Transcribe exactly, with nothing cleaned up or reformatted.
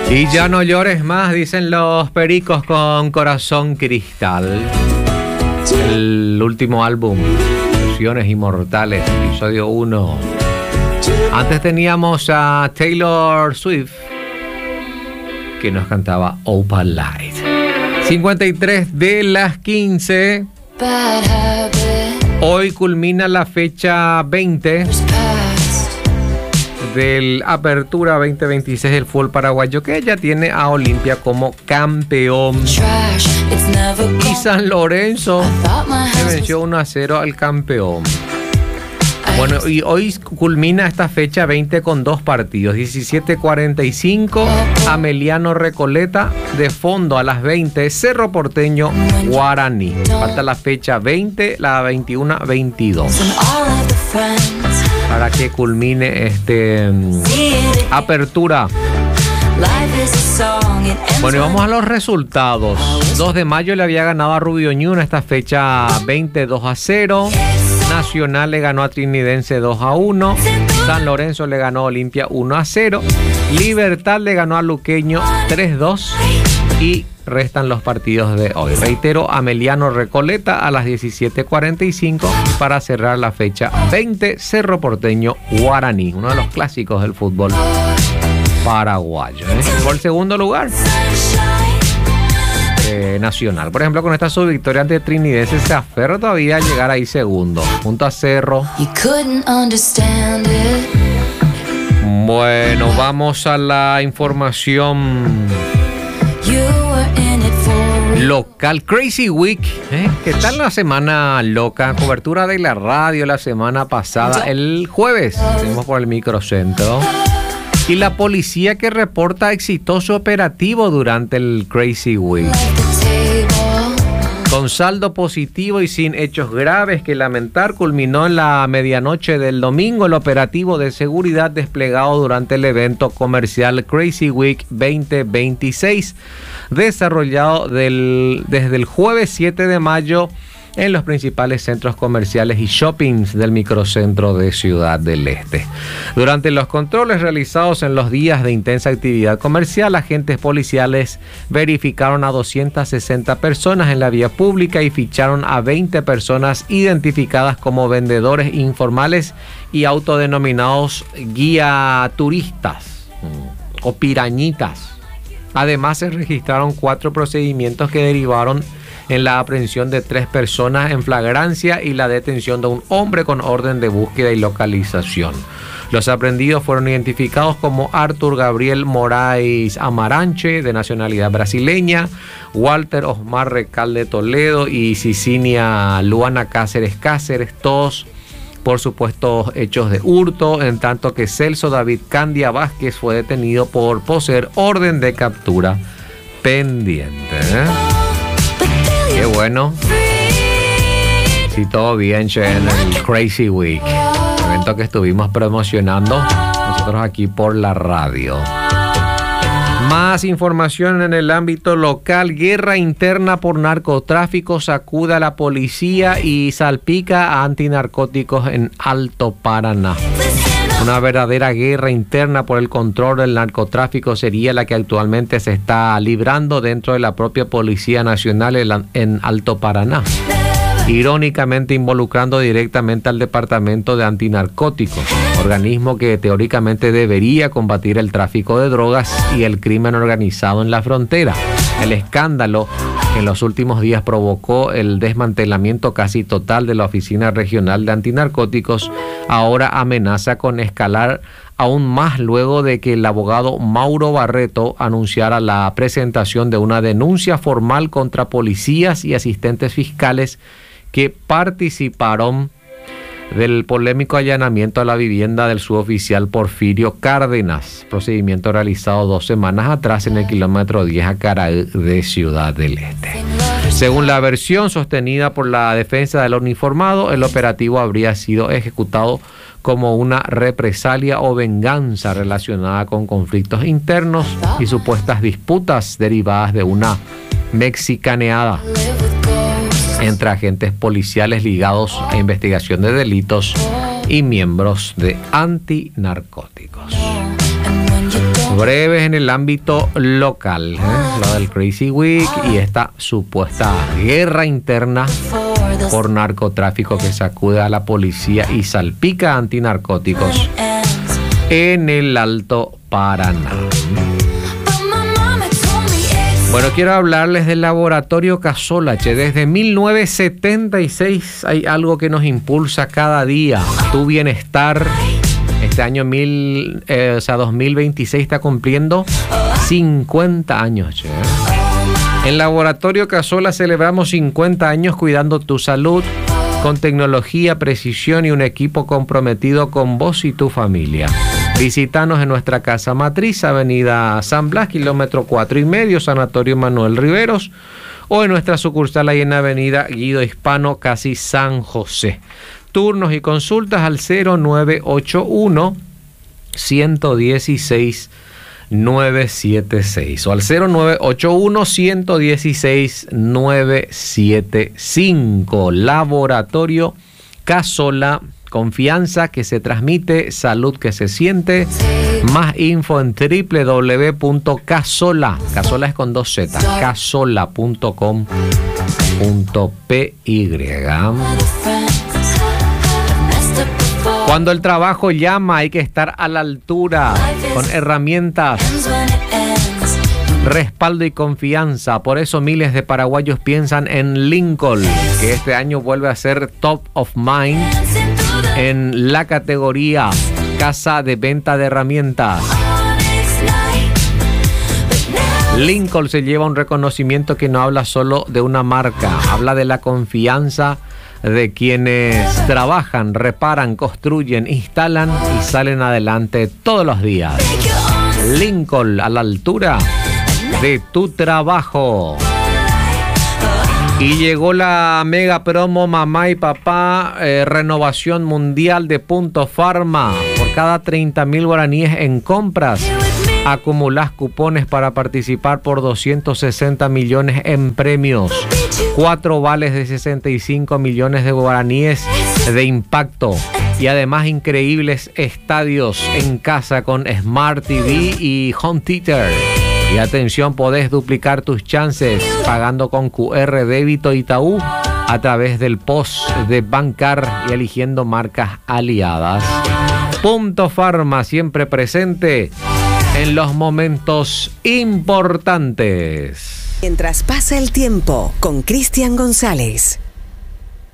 Y ya no llores más, dicen los Pericos con Corazón Cristal. El último álbum, Versiones Inmortales, episodio uno. Antes teníamos a Taylor Swift, que nos cantaba Opal Light. cincuenta y tres de las quince. Hoy culmina la fecha veinte del Apertura veinte veintiséis del fútbol paraguayo, que ya tiene a Olimpia como campeón. Y San Lorenzo se venció uno a cero al campeón. Bueno, y hoy culmina esta fecha veinte con dos partidos. diecisiete cuarenta y cinco, Ameliano Recoleta. De fondo a las veinte, Cerro Porteño, Guaraní. Falta la fecha veinte, la veintiuno veintidós. Para que culmine este Apertura. Bueno, y vamos a los resultados. dos de mayo le había ganado a Rubio Ñu en esta fecha veintidós a cero. Nacional le ganó a Trinidense dos a uno. San Lorenzo le ganó a Olimpia uno a cero. Libertad le ganó a Luqueño tres dos. Y restan los partidos de hoy. Reitero, Ameliano Recoleta a las diecisiete cuarenta y cinco para cerrar la fecha veinte, Cerro Porteño Guaraní, uno de los clásicos del fútbol paraguayo, ¿eh? Por el segundo lugar, eh, Nacional, por ejemplo, con esta subvictoria ante Trinidense se aferra todavía a llegar ahí segundo, junto a Cerro. Bueno, vamos a la información local. Crazy Week, ¿eh? ¿Qué tal la semana loca? Cobertura de la radio la semana pasada, el jueves, estuvimos por el microcentro. Y la policía que reporta exitoso operativo durante el Crazy Week. Con saldo positivo y sin hechos graves que lamentar, culminó en la medianoche del domingo el operativo de seguridad desplegado durante el evento comercial Crazy Week veinte veintiséis, desarrollado del, desde el jueves siete de mayo en los principales centros comerciales y shoppings del microcentro de Ciudad del Este. Durante los controles realizados en los días de intensa actividad comercial, agentes policiales verificaron a doscientas sesenta personas en la vía pública y ficharon a veinte personas identificadas como vendedores informales y autodenominados guía turistas o pirañitas. Además, se registraron cuatro procedimientos que derivaron en la aprehensión de tres personas en flagrancia y la detención de un hombre con orden de búsqueda y localización. Los aprendidos fueron identificados como Arthur Gabriel Moraes Amaranche, de nacionalidad brasileña, Walter Osmar Recalde Toledo y Cicinia Luana Cáceres Cáceres, todos por supuestos hechos de hurto, en tanto que Celso David Candia Vázquez fue detenido por poseer orden de captura pendiente, ¿eh? Qué bueno. Sí, todo bien, che, en el Crazy Week, evento que estuvimos promocionando nosotros aquí por la radio. Más información en el ámbito local. Guerra interna por narcotráfico sacude a la policía y salpica a antinarcóticos en Alto Paraná. Una verdadera guerra interna por el control del narcotráfico sería la que actualmente se está librando dentro de la propia Policía Nacional en Alto Paraná, irónicamente involucrando directamente al Departamento de Antinarcóticos, organismo que teóricamente debería combatir el tráfico de drogas y el crimen organizado en la frontera. El escándalo que en los últimos días provocó el desmantelamiento casi total de la Oficina Regional de Antinarcóticos ahora amenaza con escalar aún más luego de que el abogado Mauro Barreto anunciara la presentación de una denuncia formal contra policías y asistentes fiscales que participaron del polémico allanamiento a la vivienda del suboficial Porfirio Cárdenas, procedimiento realizado dos semanas atrás en el kilómetro diez a Caraí de Ciudad del Este. Según la versión sostenida por la defensa del uniformado, el operativo habría sido ejecutado como una represalia o venganza relacionada con conflictos internos y supuestas disputas derivadas de una mexicaneada entre agentes policiales ligados a investigación de delitos y miembros de antinarcóticos. breves en el ámbito local, ¿eh? Lo del Crazy Week y esta supuesta guerra interna por narcotráfico que sacude a la policía y salpica a antinarcóticos en el Alto Paraná. Bueno, quiero hablarles del laboratorio Casola, che. Desde mil novecientos setenta y seis hay algo que nos impulsa cada día, tu bienestar. Este año mil, eh, o sea, dos mil veintiséis está cumpliendo cincuenta años, che. En Laboratorio Casola celebramos cincuenta años cuidando tu salud con tecnología, precisión y un equipo comprometido con vos y tu familia. Visítanos en nuestra casa matriz, Avenida San Blas, kilómetro cuatro y medio, Sanatorio Manuel Riveros, o en nuestra sucursal ahí en Avenida Guido Hispano, casi San José. Turnos y consultas al cero nueve ocho uno, uno uno seis, nueve siete seis o al cero nueve ocho uno, uno uno seis, nueve siete cinco. Laboratorio Casola, confianza que se transmite, salud que se siente. Más info en doble u doble u doble u punto casola, Casola es con dos Z, casola punto com punto p y. Cuando el trabajo llama hay que estar a la altura, con herramientas, respaldo y confianza. Por eso miles de paraguayos piensan en Lincoln, que este año vuelve a ser top of mind en la categoría Casa de Venta de Herramientas. Lincoln se lleva un reconocimiento que no habla solo de una marca, habla de la confianza de quienes trabajan, reparan, construyen, instalan y salen adelante todos los días. Lincoln, a la altura de tu trabajo. Y llegó la mega promo Mamá y Papá, eh, renovación mundial de Punto Pharma. Por cada treinta mil guaraníes en compras, acumulás cupones para participar por doscientos sesenta millones en premios. Cuatro vales de sesenta y cinco millones de guaraníes de impacto. Y además increíbles estadios en casa con Smart T V y Home Theater. Y atención, podés duplicar tus chances pagando con Q R débito Itaú a través del post de Bancar y eligiendo marcas aliadas. Punto Pharma, siempre presente en los momentos importantes. Mientras pasa el tiempo con Cristian González.